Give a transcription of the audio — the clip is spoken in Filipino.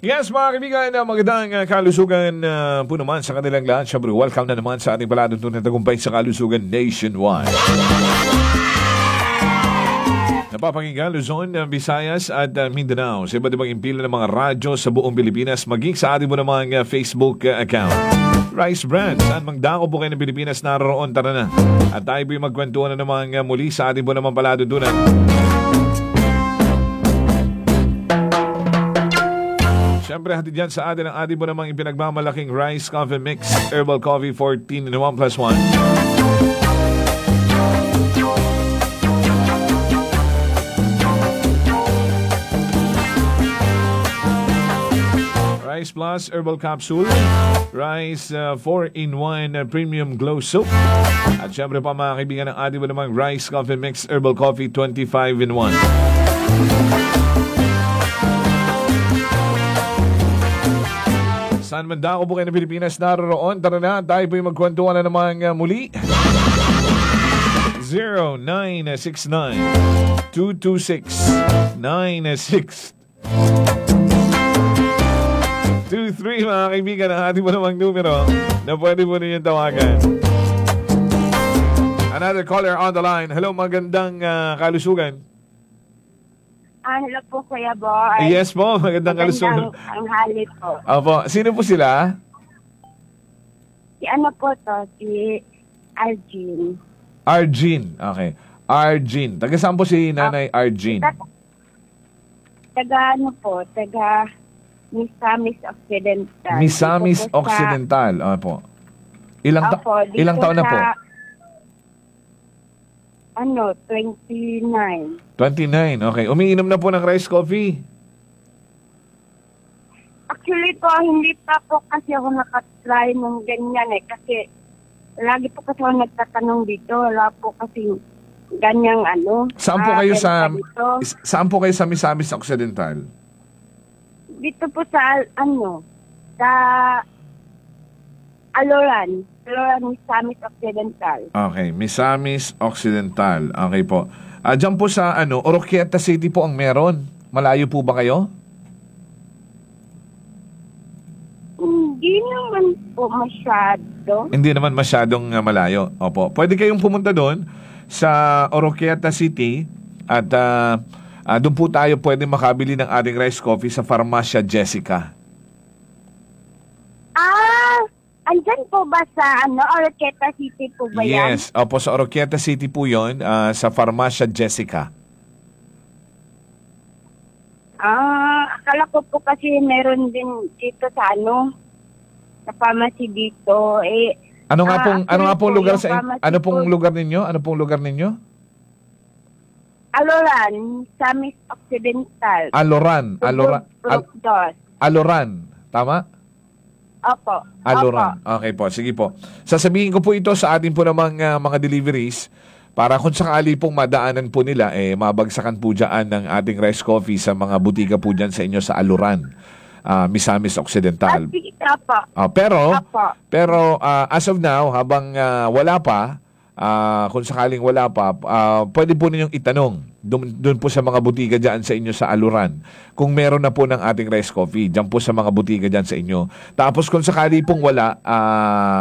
Yes, mga kaibigan, magandang kalusugan po naman sa kanilang lahat. Siyempre, welcome na naman sa ating palatuntunan tagumpay sa kalusugan nationwide. Napapakinggan Luzon, Visayas at Mindanao sa iba't ibang impila ng mga radyo sa buong Pilipinas, maging sa ating mo namang Facebook account. Rice Brand, saan mang dako po kayo ng Pilipinas, naroon, tara na. At tayo po'y magkwentuhan na naman muli sa ating po namang palatuntunan. Siyempre, hatid dyan sa atin ang ating po namang ipinagmamalaking Rice Coffee Mix Herbal Coffee 14 in 1+1. Rice Plus Herbal Capsule, Rice 4-in-1 Premium Glow Soap, at syempre pa mga kaibigan ng ating po namang Rice Coffee Mix Herbal Coffee 25-in-1. Saan man dako po kayo ng Pilipinas naroon, tara na, tayo po'y magkwentuhan na naman muli. 0969-226-9623 mga kaibigan, ang ating po namang numero na pwede po ninyong tawagan. Another caller on the line. Hello, magandang kalusugan. Hello po, Kuya Boy. Yes po, magandang kalusugan. Ang hali po. Opo, sino po sila? Si ano po to? Si Arjin. Arjin, okay. Arjin. Taga saan po si Nanay Arjin? Taga ano po? Taga Misamis Occidental. Misamis Occidental. Opo. Ilang taon na po? 29. 29, okay. Umiinom na po ng rice coffee? Actually po, hindi pa po kasi ako nakatry ng ganyan kasi lagi po kasi ako nagtatanong dito. Wala po kasi ganyang Saan po kayo saan po kayo sa Misamis Occidental? Dito po sa sa Aloran, Misamis Occidental. Okay, Misamis Occidental. Okay po. Diyan po sa Oroquieta City po ang meron. Malayo po ba kayo? Hindi naman po masyado. Hindi naman masyadong malayo. Opo. Pwede kayong pumunta doon sa Oroquieta City at doon po tayo pwede makabili ng ating rice coffee sa Farmacia Jessica. Andyan po ba sa Oroquieta City po ba yan? Yes. Opo, sa Oroquieta City po yun, sa Farmacia Jessica. Akala ko po kasi meron din dito sa sa pharmacy dito. Ano nga pong lugar sa ano pong lugar ninyo? Ano pong lugar ninyo? Aloran, Misamis Occidental. Aloran. Aloran. Tama? Opo. Aloran. Okay po, sige po. Sasabihin ko po ito sa atin po namang mga deliveries para kung sakali pong madaanan po nila, mabagsakan po dyan ng ating rice coffee sa mga butika po dyan sa inyo sa Aloran, Misamis Occidental. Pero as of now, habang wala pa, kung sakaling wala pa, pwede po ninyong itanong doon po sa mga butika dyan sa inyo sa Aloran kung meron na po ng ating rice coffee dyan po sa mga butika dyan sa inyo. Tapos kung sakali pong wala,